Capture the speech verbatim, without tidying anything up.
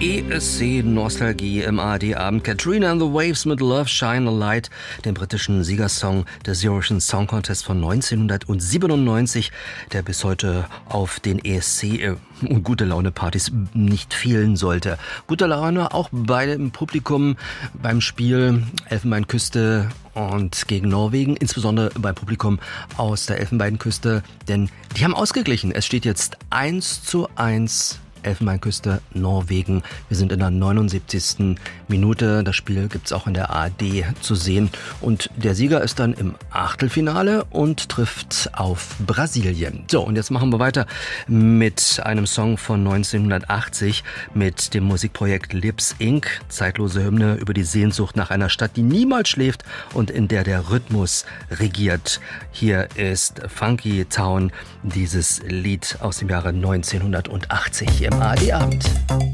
E S C-Nostalgie im A R D-Abend. Katrina and the Waves mit Love Shine a Light, dem britischen Siegersong des Eurovision Song Contest von neunzehnhundertsiebenundneunzig, der bis heute auf den E S C und gute Laune-Partys nicht fehlen sollte. Gute Laune auch beim Publikum beim Spiel Elfenbeinküste und gegen Norwegen, insbesondere beim Publikum aus der Elfenbeinküste, denn die haben ausgeglichen. Es steht jetzt eins zu eins Elfenbeinküste, Norwegen. Wir sind in der neunundsiebzigsten Minute. Das Spiel gibt's auch in der A R D zu sehen. Und der Sieger ist dann im Achtelfinale und trifft auf Brasilien. So, und jetzt machen wir weiter mit einem Song von neunzehnhundertachtzig mit dem Musikprojekt Lips Incorporated. Zeitlose Hymne über die Sehnsucht nach einer Stadt, die niemals schläft und in der der Rhythmus regiert. Hier ist Funky Town, dieses Lied aus dem Jahre neunzehnhundertachtzig im A R D-Abend.